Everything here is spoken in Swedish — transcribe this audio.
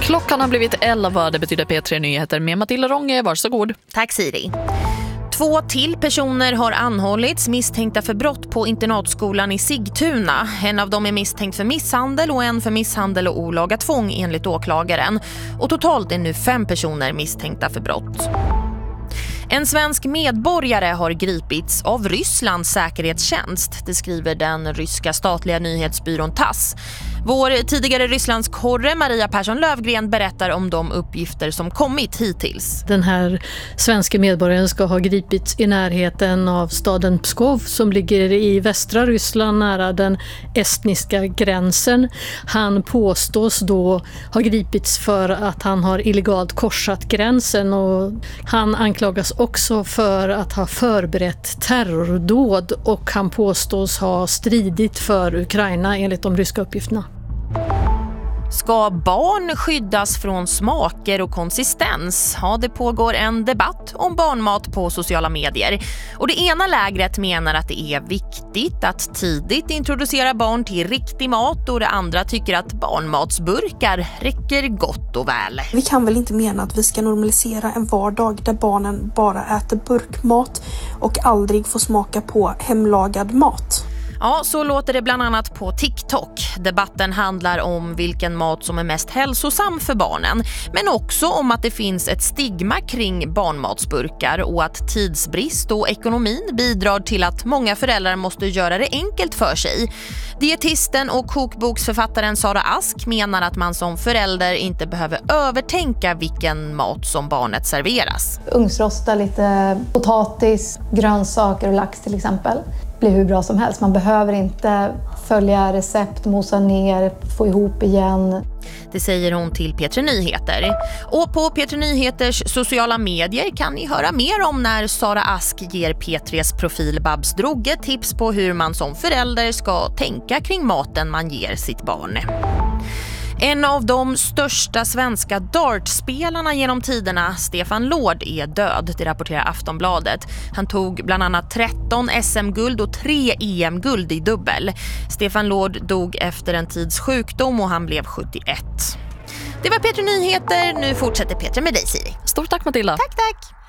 Klockan har blivit 11, det betyder P3 Nyheter med Matilda Ronge, varsågod. Tack Siri. 2 till personer har anhållits misstänkta för brott på internatskolan i Sigtuna. En av dem är misstänkt för misshandel och en för misshandel och olaga tvång enligt åklagaren. Och totalt är nu 5 personer misstänkta för brott. En svensk medborgare har gripits av Rysslands säkerhetstjänst, det skriver den ryska statliga nyhetsbyrån TASS. Vår tidigare Rysslandskorre Maria Persson-Lövgren berättar om de uppgifter som kommit hittills. Den här svenska medborgaren ska ha gripits i närheten av staden Pskov som ligger i västra Ryssland nära den estniska gränsen. Han påstås då ha gripits för att han har illegalt korsat gränsen och han anklagas också för att ha förberett terrordåd och han påstås ha stridit för Ukraina enligt de ryska uppgifterna. Ska barn skyddas från smaker och konsistens? Ja, det pågår en debatt om barnmat på sociala medier. Och det ena lägret menar att det är viktigt att tidigt introducera barn till riktig mat och det andra tycker att barnmatsburkar räcker gott och väl. Vi kan väl inte mena att vi ska normalisera en vardag där barnen bara äter burkmat och aldrig får smaka på hemlagad mat. Ja, så låter det bland annat på TikTok. Debatten handlar om vilken mat som är mest hälsosam för barnen. Men också om att det finns ett stigma kring barnmatsburkar och att tidsbrist och ekonomin bidrar till att många föräldrar måste göra det enkelt för sig. Dietisten och kokboksförfattaren Sara Ask menar att man som förälder inte behöver övertänka vilken mat som barnet serveras. Ugnsrosta lite potatis, grönsaker och lax till exempel. Blir hur bra som helst. Man behöver inte följa recept, mosa ner, få ihop igen. Det säger hon till P3 Nyheter. Och på P3 Nyheters sociala medier kan ni höra mer om när Sara Ask ger P3s profil Babs Droge tips på hur man som förälder ska tänka kring maten man ger sitt barn. En av de största svenska dartspelarna genom tiderna, Stefan Lord, är död, det rapporterar Aftonbladet. Han tog bland annat 13 SM-guld och 3 EM-guld i dubbel. Stefan Lord dog efter en tids sjukdom och han blev 71. Det var P3 Nyheter, nu fortsätter P3 med dig Siri. Stort tack Matilda. Tack.